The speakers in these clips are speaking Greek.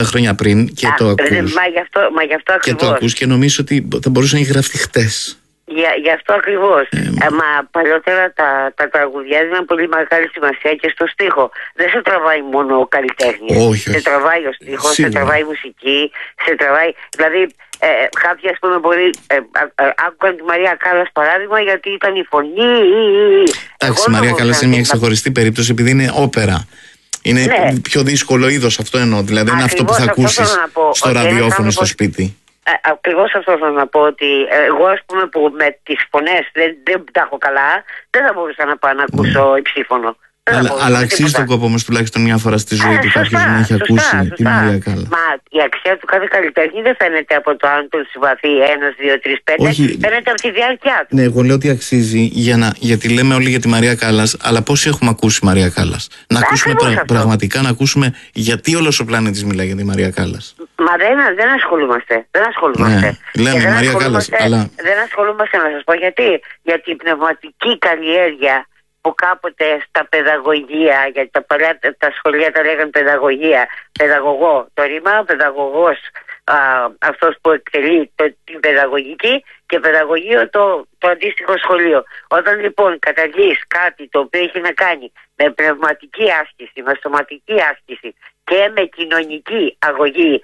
χρόνια πριν και το ακούς. Μα γι' αυτό ακριβώς. Και το ακούς και νομίζεις ότι θα μπορούσε να έχει γραφτεί χτες. Γι' αυτό ακριβώς. Μα παλιότερα τα τραγουδιά έδιναν πολύ μεγάλη σημασία και στο στίχο. Δεν σε τραβάει μόνο ο καλλιτέχνης. Όχι. Σε τραβάει ο στίχος, σε τραβάει η μουσική, σε τραβάει. Δηλαδή, κάποιοι ας πούμε μπορεί. Άκουγαν τη Μαρία Κάλλας παράδειγμα γιατί ήταν η φωνή. Εντάξει, η Μαρία Κάλλας είναι μια ξεχωριστή περίπτωση επειδή είναι όπερα. Είναι πιο δύσκολο είδος, αυτό εννοώ. Δηλαδή, είναι αυτό που θα ακούσεις στο ραδιόφωνο, στο σπίτι. Ακριβώς αυτό θέλω να πω, ότι εγώ ας πούμε που με τις φωνές δεν τα έχω καλά, δεν θα μπορούσα να πάω να ακούσω υψήφωνο. Αλλά αξίζει τον κόπο όμως τουλάχιστον μια φορά στη ζωή του κάποιος να έχει ακούσει τη Μαρία Κάλλα. Μα η αξία του κάθε καλλιτέχνη δεν φαίνεται από το αν τον συμπαθεί 1, 2, 3, 5. Φαίνεται από τη διάρκεια του. Ναι, εγώ λέω ότι αξίζει γιατί λέμε όλοι για τη Μαρία Κάλλας, αλλά πόσοι έχουμε ακούσει Μαρία Κάλλας? Να ακούσουμε πραγματικά, να ακούσουμε γιατί όλος ο πλανήτης μιλάει για τη Μαρία Κάλλας. Μα δεν ασχολούμαστε. Ναι, λέμε Μαρία Κάλλας, αλλά δεν ασχολούμαστε, να σας πω γιατί. Γιατί η πνευματική καλλιέργεια που κάποτε στα παιδαγωγία, γιατί τα σχολεία τα λέγανε παιδαγωγία, παιδαγωγό το ρήμα, παιδαγωγός αυτός που εκτελεί την παιδαγωγική και παιδαγωγείο το αντίστοιχο σχολείο. Όταν λοιπόν καταργείς κάτι το οποίο έχει να κάνει με πνευματική άσκηση, με σωματική άσκηση και με κοινωνική αγωγή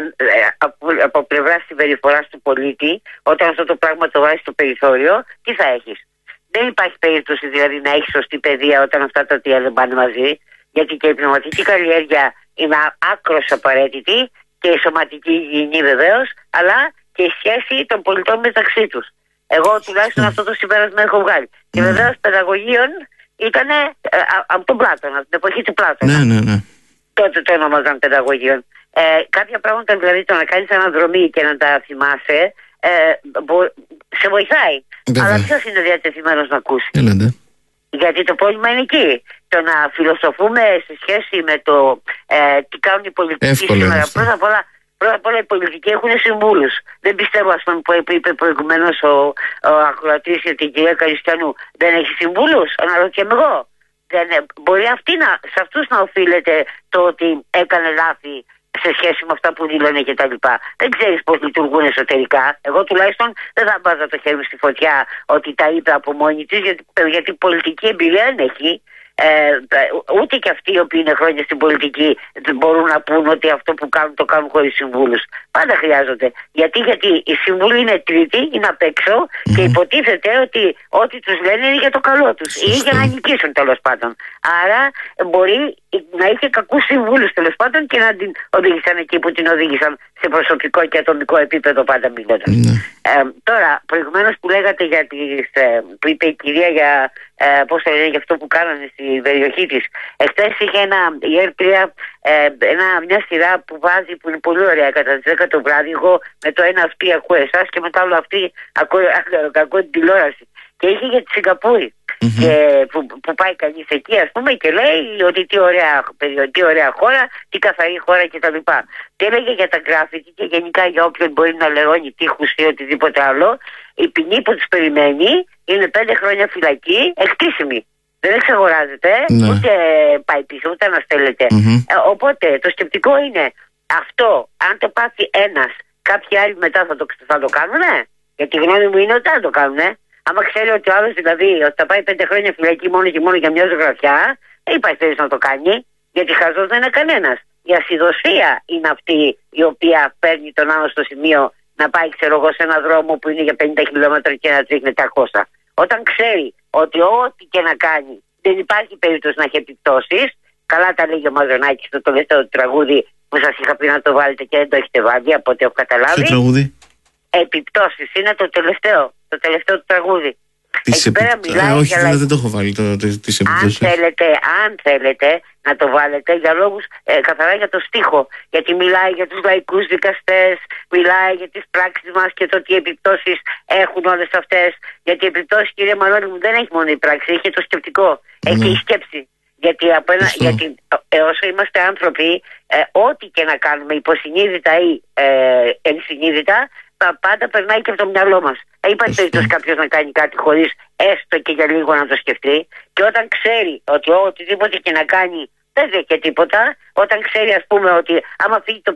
από πλευρά συμπεριφοράς του πολίτη, όταν αυτό το πράγμα το βάζεις στο περιθώριο, τι θα έχεις? Δεν υπάρχει περίπτωση δηλαδή να έχει σωστή παιδεία όταν αυτά τα τρία δεν πάνε μαζί, γιατί και η πνευματική καλλιέργεια είναι άκρως απαραίτητη και η σωματική υγιεινή βεβαίως, αλλά και η σχέση των πολιτών μεταξύ τους. Εγώ τουλάχιστον αυτό το συμπέρασμα έχω βγάλει. Και βεβαίως παιδαγωγίων ήταν από τον Πλάτωνα, την εποχή του Πλάτωνα. Ναι. Τότε το ονομάζαν παιδαγωγίων. Κάποια πράγματα δηλαδή το να κάνεις αναδρομή και να τα θυμάσαι σε βοηθάει. Αλλά ποιος είναι διατεθειμένος να ακούσει? Γιατί το πρόβλημα είναι εκεί. Το να φιλοσοφούμε σε σχέση με το τι κάνουν οι πολιτικοί σήμερα. Πρώτα απ' όλα οι πολιτικοί έχουν συμβούλους. Δεν πιστεύω, ας πούμε, που είπε προηγουμένως ο ακροατής για την κυρία Καριστιανού. Δεν έχει συμβούλους? Αναρωτιέμαι εγώ. Μπορεί σε αυτούς να οφείλεται το ότι έκανε λάθη σε σχέση με αυτά που δήλωνε και τα λοιπά. Δεν ξέρεις πώς λειτουργούν εσωτερικά. Εγώ τουλάχιστον δεν θα βάζα το χέρι μου στη φωτιά ότι τα είπε από μόνη της, γιατί πολιτική εμπειρία δεν έχει. Ούτε και αυτοί οι οποίοι είναι χρόνια στην πολιτική μπορούν να πούν ότι αυτό που κάνουν το κάνουν χωρίς συμβούλους. Πάντα χρειάζονται. Γιατί οι σύμβουλοι είναι τρίτοι, είναι απ' έξω και υποτίθεται ότι ό,τι τους λένε είναι για το καλό τους ή για να νικήσουν τέλος πάντων. Άρα μπορεί να είχε κακούς συμβούλους τέλος πάντων και να την οδήγησαν εκεί που την οδήγησαν σε προσωπικό και ατομικό επίπεδο, πάντα μιλώντας. Τώρα, προηγουμένως που λέγατε που είπε η κυρία για πώς θα λένε, για αυτό που κάνανε στην περιοχή της. Εχθές είχε η ΕΡΤ3 μια σειρά που βάζει που είναι πολύ ωραία κατά τις 10 το βράδυ. Εγώ με το ένα αυτή ακούω εσάς και με το άλλο αυτή ακούω την τηλεόραση. Και είχε για τη Σιγκαπούρη και που πάει κανείς εκεί, ας πούμε, και λέει ότι τι ωραία χώρα, τι καθαρή χώρα κτλ. Και έλεγε για τα γκράφιτι και γενικά για όποιον μπορεί να λερώνει τείχους ή οτιδήποτε άλλο. Η ποινή που τους περιμένει είναι 5 χρόνια φυλακή εκτίσιμη. Δεν εξαγοράζεται, ούτε πάει πίσω, ούτε αναστέλλεται. Οπότε το σκεπτικό είναι αυτό, αν το πάθει ένας, κάποιοι άλλοι μετά θα το κάνουνε. Γιατί η γνώμη μου είναι ότι θα το κάνουνε. Άμα ξέρει ότι ο άλλος δηλαδή ότι θα πάει 5 χρόνια φυλακή μόνο και μόνο για μια ζωγραφιά, δεν υπάρχει περίπτωση να το κάνει, γιατί χαζός δεν είναι κανένας. Η ασυδοσία είναι αυτή η οποία παίρνει τον άλλο στο σημείο να πάει, ξέρω εγώ, σε έναν δρόμο που είναι για 50 χιλιόμετρα και να τρίχνει 300. Όταν ξέρει ότι ό,τι και να κάνει δεν υπάρχει περίπτωση να έχει επιπτώσεις, καλά τα λέγει ο Μαζονάκης στο τελευταίο τραγούδι που σας είχα πει να το βάλετε και δεν το έχετε βάλει, από ό,τι έχω καταλάβει. Ποιο τραγούδι? Επιπτώσεις είναι το τελευταίο του τραγούδι. Όχι, δεν το έχω βάλει τις επιπτώσεις. Αν θέλετε να το βάλετε για λόγους καθαρά για το στίχο, γιατί μιλάει για τους λαϊκούς δικαστές, μιλάει για τις πράξεις μας και το τι επιπτώσεις έχουν όλες αυτές. Γιατί οι επιπτώσεις, κύριε Μανώλη μου, δεν έχει μόνο η πράξη, έχει το σκεπτικό, έχει η σκέψη. Γιατί όσο είμαστε άνθρωποι, ό,τι και να κάνουμε υποσυνείδητα ή ενσυνείδητα, πάντα περνάει και από το μυαλό μας. Δεν υπάρχει περίπτωση κάποιος να κάνει κάτι χωρίς έστω και για λίγο να το σκεφτεί. Και όταν ξέρει ότι οτιδήποτε και να κάνει δεν δέχεται τίποτα, όταν ξέρει, ας πούμε, ότι άμα φύγει το